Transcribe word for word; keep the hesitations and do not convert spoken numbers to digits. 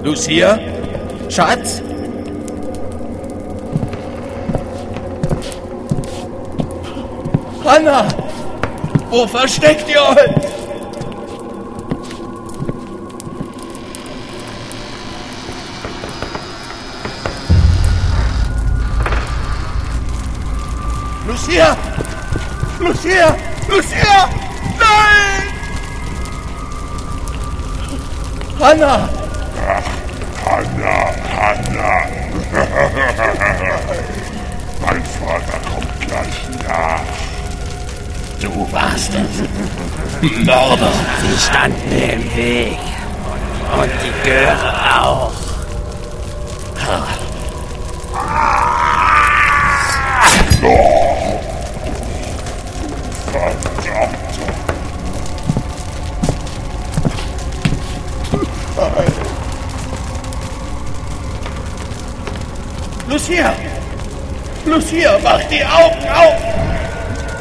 Lucia? Schatz? Hannah! Wo versteckt ihr euch? Lucia! Lucia! Lucia! Nein! Hannah! Hannah, Hannah! Mein Vater kommt gleich nach. Du warst es. Mörder. Sie standen mir im Weg. Und die Göre auch. Oh, verdammt. Lucia! Lucia, mach die Augen auf!